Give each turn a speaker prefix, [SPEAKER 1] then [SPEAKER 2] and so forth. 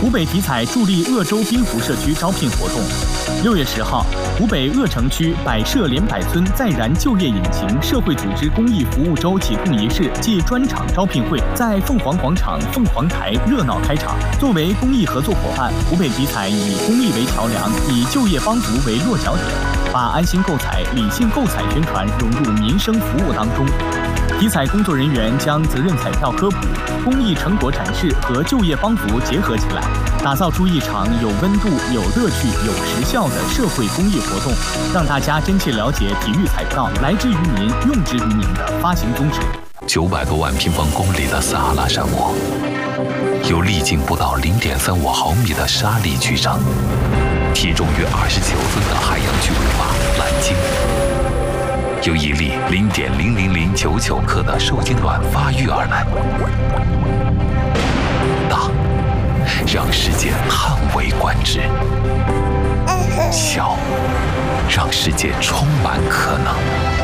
[SPEAKER 1] 湖北体彩助力鄂州滨湖社区招聘活动。6月10号，湖北鄂城区百社联百村再燃就业引擎社会组织公益服务周启动仪式暨专场招聘会在凤凰广场凤凰台热闹开场。作为公益合作伙伴，湖北体彩以公益为桥梁，以就业帮扶为落脚点，把安心购彩、理性购彩宣传融入民生服务当中。体彩工作人员将责任彩票科普、公益成果展示和就业帮扶结合起来，打造出一场有温度、有乐趣、有实效的社会公益活动，让大家真切了解体育彩票来之于民、用之于民的发行宗旨。
[SPEAKER 2] 900多万平方公里的撒哈拉沙漠，有粒径不到0.35毫米的沙粒巨蛹，体重约29吨的海洋巨尾巴蓝鲸，有一粒0.00099克的受精卵发育而来。大，让世界叹为观止；小，让世界充满可能。